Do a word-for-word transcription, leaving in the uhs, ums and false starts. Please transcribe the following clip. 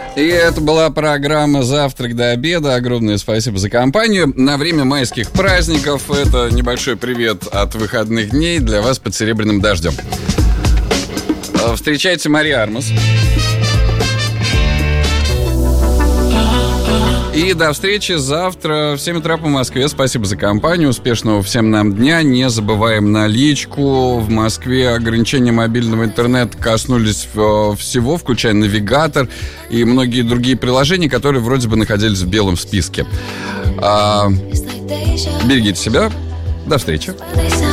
И это была программа «Завтрак до обеда». Огромное спасибо за компанию. На время майских праздников это небольшой привет от выходных дней для вас под серебряным дождем. Встречайте Мария Армас. И до встречи завтра в семь утра по Москве. Спасибо за компанию. Успешного всем нам дня. Не забываем наличку. В Москве ограничения мобильного интернета коснулись всего, включая навигатор и многие другие приложения, которые вроде бы находились в белом списке. А, берегите себя. До встречи.